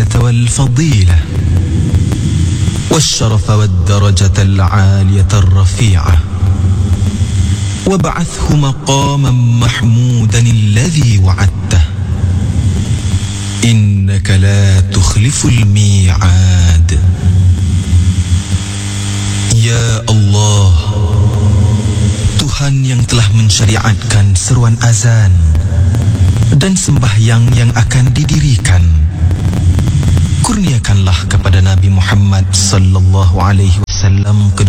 والفضيلة والشرف والدرجة العالية الرفيعة وابعثه مقاما محمودا الذي وعدته إنك لا تخلف الميعاد. Ya Allah, Tuhan yang telah mensyariatkan seruan azan dan sembahyang yang akan didirikan, kurniakanlah kepada Nabi Muhammad sallallahu alaihi wasallam